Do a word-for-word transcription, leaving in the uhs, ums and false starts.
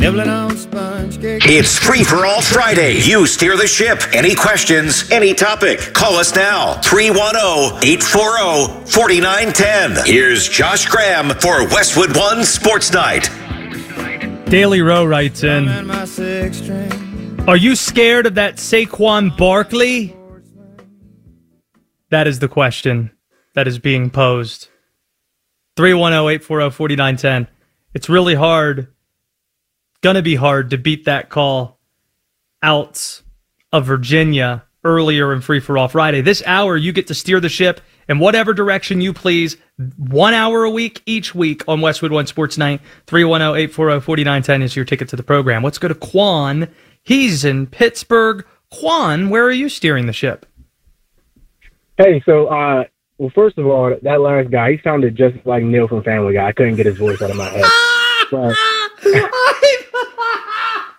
Nibbling on sponge cake. It's Free for All Friday. You steer the ship. Any questions, any topic, call us now. three one zero, eight four zero, four nine one zero. Here's Josh Graham for Westwood One Sports Night. Daily Row writes in, are you scared of that Saquon Barkley? That is the question that is being posed. three one zero, eight four zero, four nine one zero. It's really hard, gonna be hard to beat that call out of Virginia earlier in Free for All Friday. This hour, you get to steer the ship in whatever direction you please. One hour a week, each week on Westwood One Sports Night. three one zero, eight four zero, four nine one zero is your ticket to the program. Let's go to Quan. He's in Pittsburgh. Quan, where are you steering the ship? Hey, so, uh, well, first of all, that last guy, he sounded just like Neil from Family Guy. I couldn't get his voice out of my head. But, I